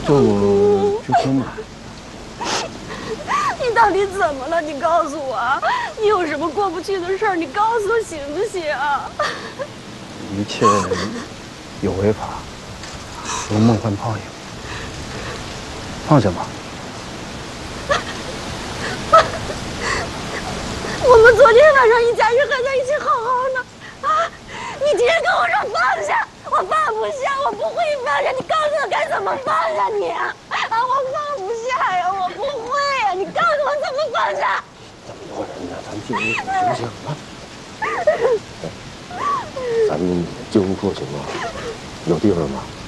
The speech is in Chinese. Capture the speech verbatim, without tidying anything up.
做过救生吧。 你到底怎么了？你告诉我，你有什么过不去的事儿？你告诉我行不行？ 一切有为法，如梦幻泡影，放下吧。 我们昨天晚上一家人还在一起好好呢，啊！你今天跟我说放下，我放不下，我不会放下。你告诉我该怎么放下你啊？啊，我放不下呀，我不会呀。你告诉我怎么放下？ 这么多人呢，咱们进屋行不行啊？咱们进屋做行吗？有地方吗？